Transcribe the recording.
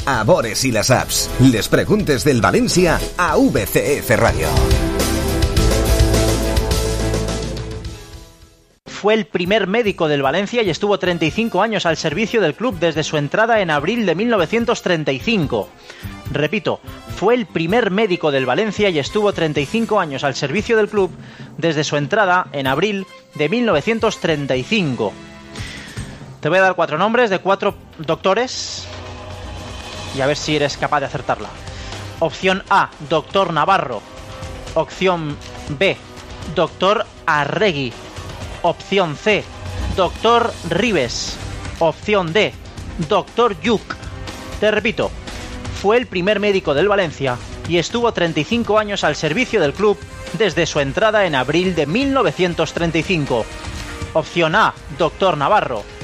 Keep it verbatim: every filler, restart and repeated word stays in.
a Bores y las apps. Les preguntes del Valencia a V C F Radio. Fue el primer médico del Valencia y estuvo treinta y cinco años al servicio del club desde su entrada en abril de mil novecientos treinta y cinco. Repito, fue el primer médico del Valencia y estuvo treinta y cinco años al servicio del club desde su entrada en abril de mil novecientos treinta y cinco. Te voy a dar cuatro nombres de cuatro doctores y a ver si eres capaz de acertarla. Opción A, doctor Navarro. Opción B, doctor Arregui. Opción C, doctor Ribes. Opción D, doctor Yuc. Te repito, fue el primer médico del Valencia y estuvo treinta y cinco años al servicio del club desde su entrada en abril de mil novecientos treinta y cinco. Opción A, doctor Navarro.